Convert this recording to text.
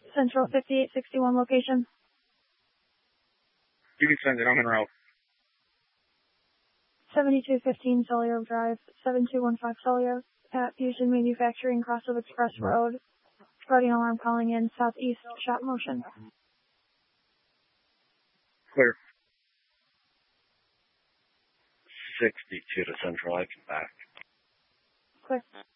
Central 5861 location. You can send it. I'm en route. 7215 Cellular Drive, 7215 Cellular at Fusion Manufacturing, Crossover Express Road. Guardian alarm calling in, southeast, shot motion. Clear. 62 to Central, I can back. Clear.